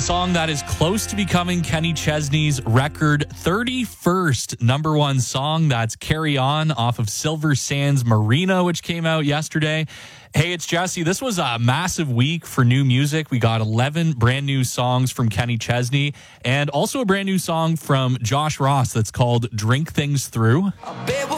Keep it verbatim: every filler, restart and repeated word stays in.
song that is close to becoming Kenny Chesney's record thirty-first number one song. That's Carry On off of Silver Sands Marina, which came out yesterday. Hey, it's Jesse. This was a massive week for new music. We got eleven brand new songs from Kenny Chesney and also a brand new song from Josh Ross that's called Drink Things Through.